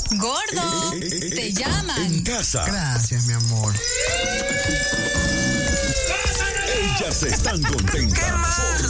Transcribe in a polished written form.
Gordo, te llaman. En casa. Gracias, mi amor. Ellas están contentas